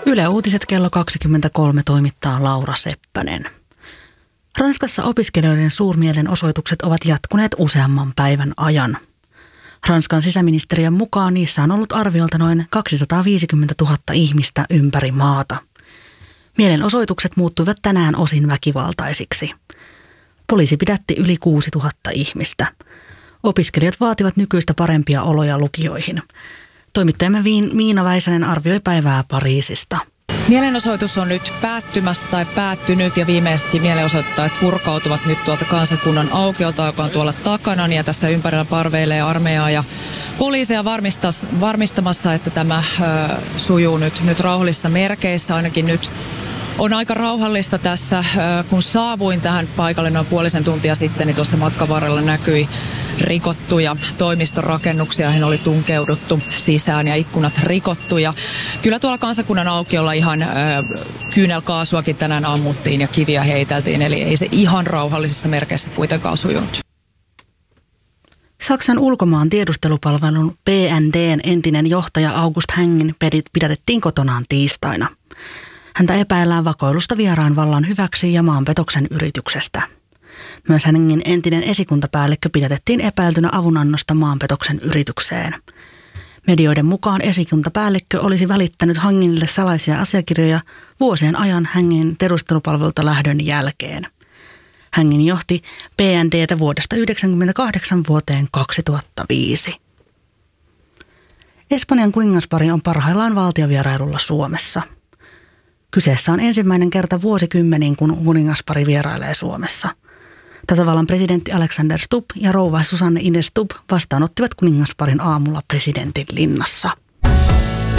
Yle Uutiset kello 23 toimittaa Laura Seppänen. Ranskassa opiskelijoiden suurmielenosoitukset ovat jatkuneet useamman päivän ajan. Ranskan sisäministeriön mukaan niissä on ollut arviolta noin 250 000 ihmistä ympäri maata. Mielenosoitukset muuttuivat tänään osin väkivaltaisiksi. Poliisi pidätti yli 6 000 ihmistä. Opiskelijat vaativat nykyistä parempia oloja lukioihin. Toimittajamme Miina Väisänen arvioi päivää Pariisista. Mielenosoitus on nyt päättymässä tai päättynyt ja viimeisetkin mielenosoittajat purkautuvat nyt tuolta Kansakunnan aukiolta, joka on tuolla takana, ja tässä ympärillä parveilee armeijaa ja poliiseja varmistamassa, että tämä sujuu nyt rauhallisissa merkeissä. Ainakin nyt on aika rauhallista tässä. Kun saavuin tähän paikalle noin puolisen tuntia sitten, niin tuossa matkan varrella näkyi rikottuja toimistorakennuksia, joihin oli tunkeuduttu sisään ja ikkunat rikottu. Ja kyllä tuolla Kansakunnan aukiolla ihan kyynelkaasuakin tänään ammuttiin ja kiviä heiteltiin, eli ei se ihan rauhallisissa merkeissä kuitenkaan sujunut. Saksan ulkomaan tiedustelupalvelun BND:n entinen johtaja August Hängin pidätettiin kotonaan tiistaina. Häntä epäillään vakoilusta vieraan vallan hyväksi ja maanpetoksen yrityksestä. Myös Hängin entinen esikuntapäällikkö pidätettiin epäiltynä avunannosta maanpetoksen yritykseen. Medioiden mukaan esikuntapäällikkö olisi välittänyt Hänginille salaisia asiakirjoja vuosien ajan Hängin tiedustelupalvelulta lähdön jälkeen. Hängin johti BND:tä vuodesta 1998 vuoteen 2005. Espanjan kuningaspari on parhaillaan valtiovierailulla Suomessa. Kyseessä on ensimmäinen kerta vuosikymmeniin, kun kuningaspari vierailee Suomessa. Tasavallan presidentti Alexander Stubb ja rouva Susanne Ines Stubb vastaanottivat kuningasparin aamulla presidentin linnassa.